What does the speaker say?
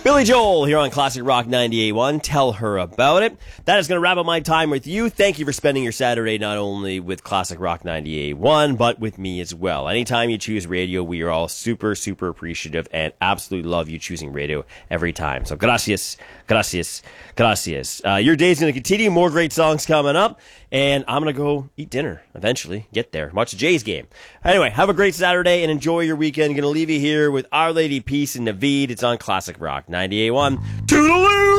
Billy Joel here on Classic Rock 98.1. Tell her about it. That is going to wrap up my time with you. Thank you for spending your Saturday not only with Classic Rock 98.1, but with me as well. Anytime you choose radio, we are all super, super appreciative and absolutely love you choosing radio every time. So gracias, gracias, gracias. Your day's going to continue. More great songs coming up. And I'm going to go eat dinner eventually. Get there. Watch the Jays game. Anyway, have a great Saturday and enjoy your weekend. Going to leave you here with Our Lady Peace and Naveed. It's on Classic Rock 98.1. Toodaloo!